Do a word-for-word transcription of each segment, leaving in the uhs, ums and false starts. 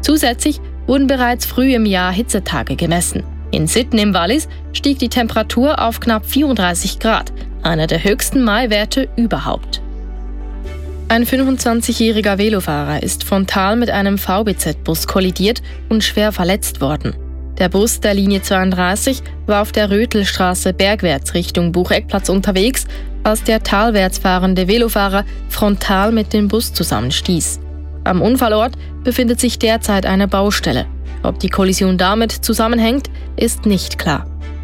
Zusätzlich wurden bereits früh im Jahr Hitzetage gemessen. In Sydney im Wallis stieg die Temperatur auf knapp vierunddreißig Grad, einer der höchsten Maiwerte überhaupt. Ein fünfundzwanzigjähriger Velofahrer ist frontal mit einem V B Z-Bus kollidiert und schwer verletzt worden. Der Bus der Linie zweiunddreißig war auf der Rötelstraße bergwärts Richtung Bucheckplatz unterwegs, als der talwärts fahrende Velofahrer frontal mit dem Bus zusammenstieß. Am Unfallort befindet sich derzeit eine Baustelle. Ob die Kollision damit zusammenhängt, ist nicht klar.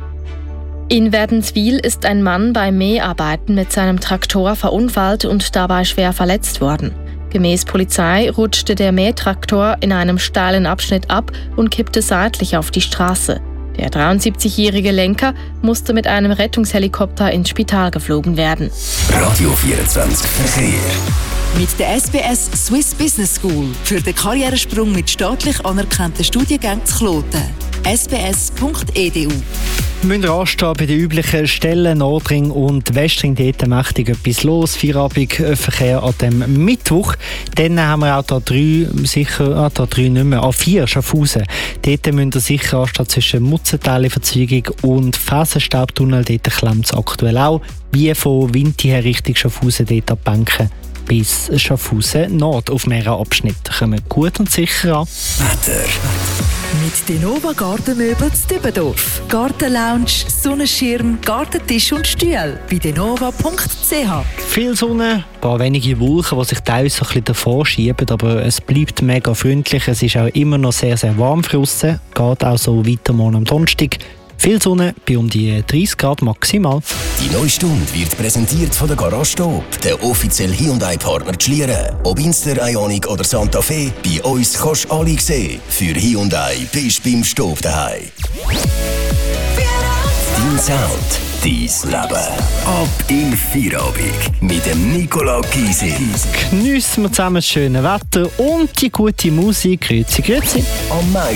In Wädenswil ist ein Mann bei Mäharbeiten mit seinem Traktor verunfallt und dabei schwer verletzt worden. Gemäß Polizei rutschte der Mähtraktor in einem steilen Abschnitt ab und kippte seitlich auf die Straße. Der dreiundsiebzigjährige Lenker musste mit einem Rettungshelikopter ins Spital geflogen werden. Radio vierundzwanzig Verkehr. Mit der S B S Swiss Business School für den Karrieresprung mit staatlich anerkannten Studiengängen zu Kloten. s b s punkt e d u. Wir müssen anstehen bei den üblichen Stellen, Nordring und Westring. Dort mächtig etwas los. Feierabendverkehr an dem Mittwoch. Dann haben wir auch A drei, sicher A drei nicht mehr, A vier Schaffhausen. Dort müsst ihr sicher anstehen zwischen Mutzentäler-Verzweigung und Felsenstaubtunnel. Dort klemmt es aktuell auch. Wie von Winti her Richtung Schaffhausen, dort ab Bänken bis Schaffhausen Nord auf mehreren Abschnitten. Kommen gut und sicher an. Wetter. Mit Denova Gartenmöbel zu Dübendorf. Gartenlounge, Sonnenschirm, Gartentisch und Stühle bei denova punkt c h. Viel Sonne, ein paar wenige Wolken, die sich teilweise ein bisschen davor schieben, aber es bleibt mega freundlich. Es ist auch immer noch sehr, sehr warm draussen. Geht auch so weiter morgen am Donnerstag. Viel Sonne bei um die dreißig Grad maximal. Die neue Stunde wird präsentiert von der Garage Stop, der offizielle Hyundai-Partner Schlieren. Ob Inster, Ioniq oder Santa Fe, bei uns kannst du alle sehen. Für Hyundai bist du beim Stop daheim. Dein Sound, dein Leben. Ab in Feierabend mit dem Nicola Gysi. Geniessen wir zusammen das schöne Wetter und die gute Musik. Grüezi, grüezi. Am meisten